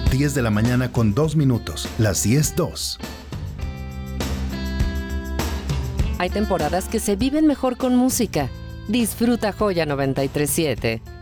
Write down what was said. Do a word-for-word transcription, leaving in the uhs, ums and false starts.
diez de la mañana con dos minutos. Las diez dos. Hay temporadas que se viven mejor con música. Disfruta Joya noventa y tres siete.